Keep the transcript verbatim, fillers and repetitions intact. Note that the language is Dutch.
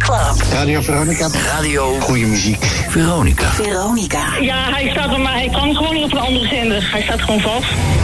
club. Radio Veronica. Radio. Goeie muziek. Veronica. Veronica. Ja, hij staat er, maar hij kan gewoon niet op een andere zender. Hij staat gewoon vast.